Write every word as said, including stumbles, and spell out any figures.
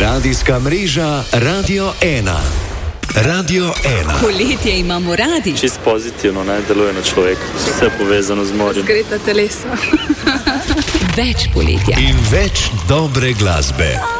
Radijska mreža Radio ena. Radio ena. Poletje imamo radi. Čist pozitivno, ne, deluje na človeka. Vse povezano z morjem. Zgreta telesa. Več poletja. In več dobre glasbe.